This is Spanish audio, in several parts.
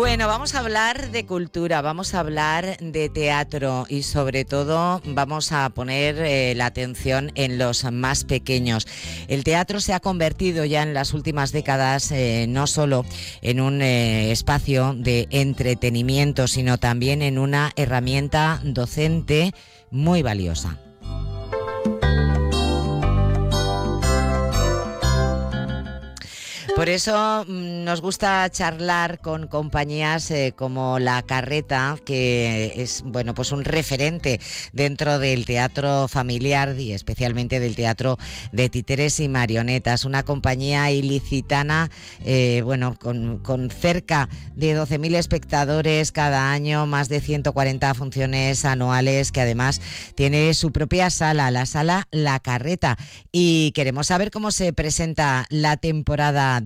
Bueno, vamos a hablar de cultura, vamos a hablar de teatro y sobre todo vamos a poner la atención en los más pequeños. El teatro se ha convertido ya en las últimas décadas no solo en un espacio de entretenimiento, sino también en una herramienta docente muy valiosa. Por eso nos gusta charlar con compañías como La Carreta, que es pues un referente dentro del teatro familiar y especialmente del teatro de títeres y marionetas. Una compañía ilicitana con cerca de 12.000 espectadores cada año, más de 140 funciones anuales, que además tiene su propia sala, la sala La Carreta. Y queremos saber cómo se presenta la temporada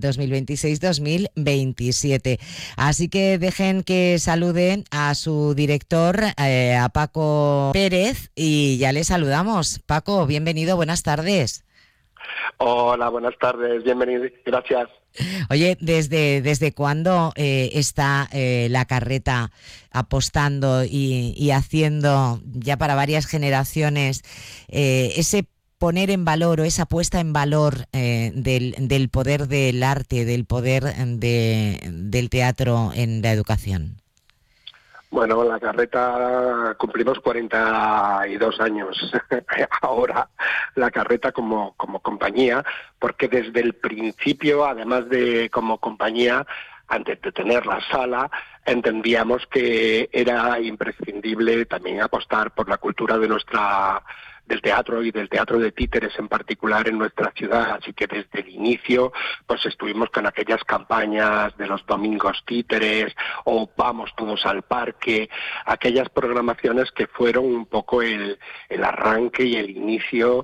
2026-2027. Así que dejen que salude a su director, a Paco Pérez, y ya le saludamos. Paco, bienvenido, buenas tardes. Hola, buenas tardes, bienvenido, gracias. Oye, ¿desde cuándo está La Carreta apostando y haciendo ya para varias generaciones ese poner en valor o esa puesta en valor del poder del arte, del poder del teatro en la educación? Bueno, La Carreta cumplimos 42 años ahora, La Carreta como compañía, porque desde el principio, además de como compañía, antes de tener la sala, entendíamos que era imprescindible también apostar por la cultura del teatro y del teatro de títeres en particular en nuestra ciudad, así que desde el inicio pues estuvimos con aquellas campañas de los domingos títeres o vamos todos al parque, aquellas programaciones que fueron un poco el arranque y el inicio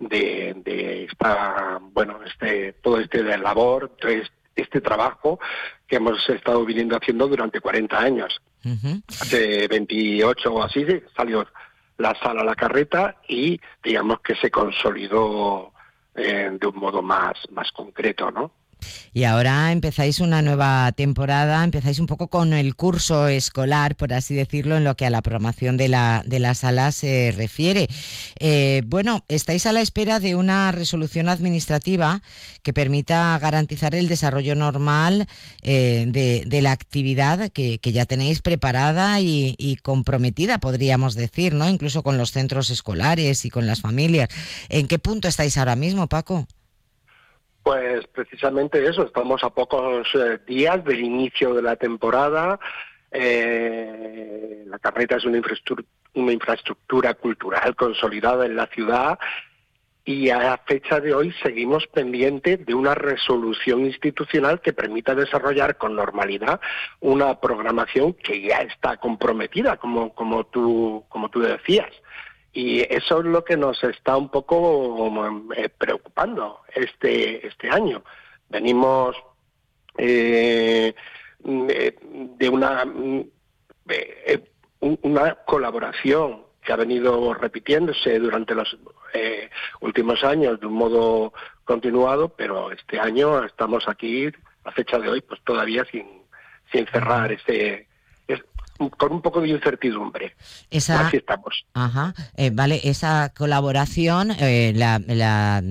de esta, todo este de labor, este trabajo que hemos estado viniendo haciendo durante 40 años. Uh-huh. Hace 28 o así salió la sala La Carreta y digamos que se consolidó de un modo más concreto, ¿no? Y ahora empezáis una nueva temporada, empezáis un poco con el curso escolar, por así decirlo, en lo que a la programación de la sala se refiere. Estáis a la espera de una resolución administrativa que permita garantizar el desarrollo normal de la actividad que ya tenéis preparada y comprometida, podríamos decir, ¿no? Incluso con los centros escolares y con las familias. ¿En qué punto estáis ahora mismo, Paco? Pues precisamente eso, estamos a pocos días del inicio de la temporada. La Carreta es una infraestructura cultural consolidada en la ciudad y a fecha de hoy seguimos pendientes de una resolución institucional que permita desarrollar con normalidad una programación que ya está comprometida, como tú decías. Y eso es lo que nos está un poco preocupando este año. Venimos de una colaboración que ha venido repitiéndose durante los últimos años de un modo continuado, pero este año estamos aquí, a fecha de hoy, pues todavía sin cerrar con un poco de incertidumbre. Así estamos. Ajá. Esa colaboración la